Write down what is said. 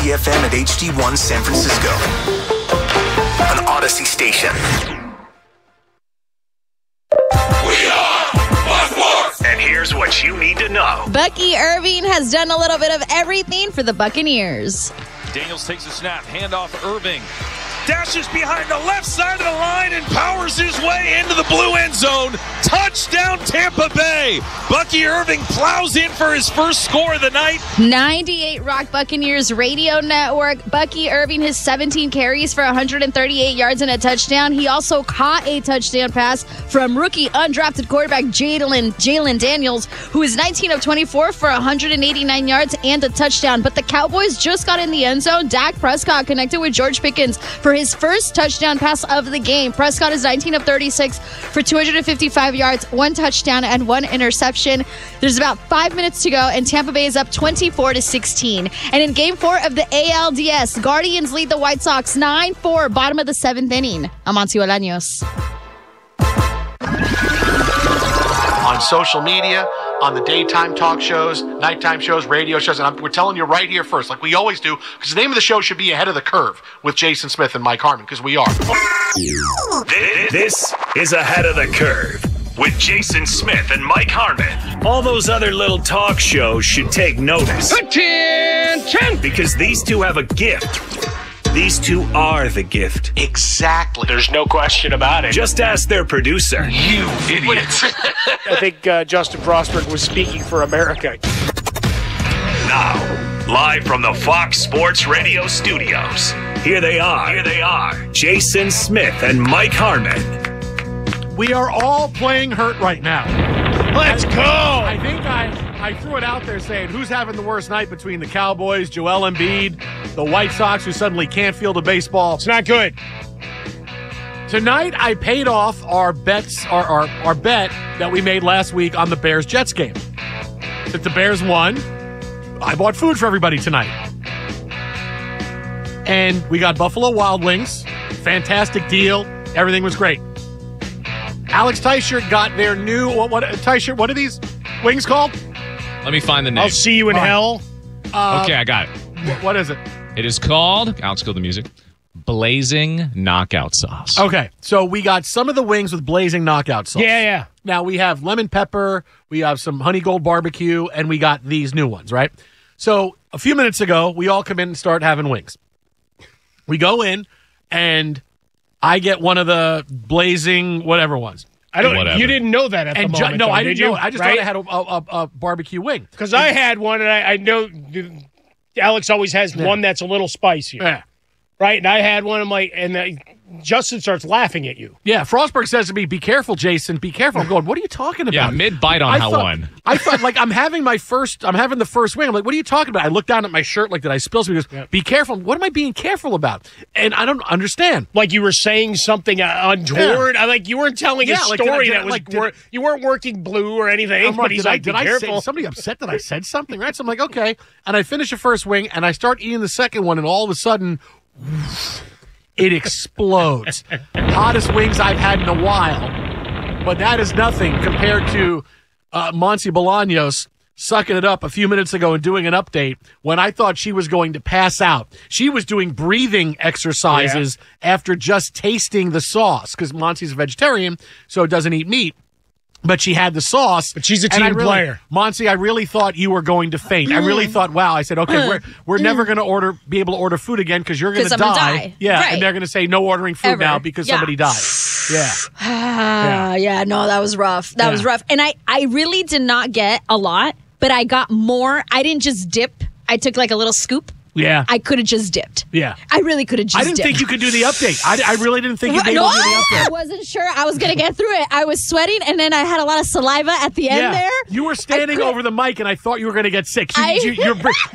FM at HD1 San Francisco. An Odyssey station. We are Buckworth. And here's what you need to know. Bucky Irving has done a little bit of everything for the Buccaneers. Daniels takes a snap, handoff Irving. Dashes behind the left side of the line and powers his way into the blue end zone. Touchdown, Tampa Bay. Bucky Irving plows in for his first score of the night. 98 Rock Buccaneers radio network. Bucky Irving has 17 carries for 138 yards and a touchdown. He also caught a touchdown pass from rookie undrafted quarterback Jalen Daniels, who is 19 of 24 for 189 yards and a touchdown. But the Cowboys just got in the end zone. Dak Prescott connected with George Pickens for his first touchdown pass of the game. Prescott is 19 of 36 for 255 yards, one touchdown, and one interception. There's about 5 minutes to go, and Tampa Bay is up 24-16. And in Game 4 of the ALDS, Guardians lead the White Sox 9-4, bottom of the 7th inning. Amancio Bolaños. On social media, on the daytime talk shows, nighttime shows, radio shows, and we're telling you right here first, like we always do, because the name of the show should be Ahead of the Curve with Jason Smith and Mike Harmon, because we are. This is Ahead of the Curve with Jason Smith and Mike Harmon. All those other little talk shows should take notice. Attention! Because these two have a gift. These two are the gift. Exactly. There's no question about it. Just ask their producer. You idiots. I think Justin Frostberg was speaking for America. Now, live from the Fox Sports Radio studios, here they are, Jason Smith and Mike Harmon. We are all playing hurt right now. Let's go! I think I threw it out there saying, who's having the worst night between the Cowboys, Joel Embiid, the White Sox, who suddenly can't field a baseball? It's not good. Tonight, I paid off our bets, our bet that we made last week on the Bears-Jets game. If the Bears won, I bought food for everybody tonight. And we got Buffalo Wild Wings. Fantastic deal. Everything was great. Alex Teichert got their new, Teichert, what are these wings called? Let me find the name. I'll see you in hell. Okay, I got it. What is it? It is called, Alex, kill the music, Blazing Knockout Sauce. Okay, so we got some of the wings with blazing knockout sauce. Yeah. Now we have lemon pepper, we have some honey gold barbecue, and we got these new ones, right? So a few minutes ago, we all come in and start having wings. We go in, and I get one of the blazing whatever ones. Whatever. You didn't know that at the moment. No, though, I didn't know. I just right? thought I had a barbecue wing. Because I had one, and I know Alex always has one that's a little spicier. Yeah. Right? And I had one. I'm like, and Justin starts laughing at you. Yeah, Frostberg says to me, "Be careful, Jason. Be careful." I'm going, "What are you talking about?" Yeah, mid-bite on one. I thought, like, I'm having the first wing. I'm like, "What are you talking about?" I look down at my shirt, like, did I spill something? He goes, "Be careful." What am I being careful about? And I don't understand. Like you were saying something untoward. Yeah. Like you weren't telling a story you weren't working blue or anything. But he's like, "Be careful." Is somebody upset that I said something, right? So I'm like, okay. And I finish the first wing, and I start eating the second one, and all of a sudden, it explodes. Hottest wings I've had in a while. But that is nothing compared to Amancio Bolaños sucking it up a few minutes ago and doing an update when I thought she was going to pass out. She was doing breathing exercises after just tasting the sauce because Monsi's a vegetarian, so doesn't eat meat. But she had the sauce. But she's a team player. Monty, I really thought you were going to faint. I really thought, wow. I said, okay, we're never going to be able to order food again because you're going to die. Yeah, right. And they're going to say no ordering food now because somebody died. Yeah. No, that was rough. That was rough. And I really did not get a lot, but I got more. I didn't just dip. I took like a little scoop. Yeah. I could have just dipped. Yeah. I really could have just dipped. I didn't think you could do the update. I really didn't think you'd be able to do the update. I wasn't sure I was going to get through it. I was sweating, and then I had a lot of saliva at the end there. You were standing over the mic, and I thought you were going to get sick.